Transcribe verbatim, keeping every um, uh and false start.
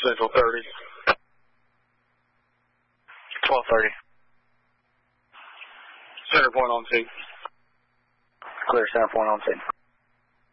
Central thirty. twelve thirty. Center point on scene. Clear, center point on scene.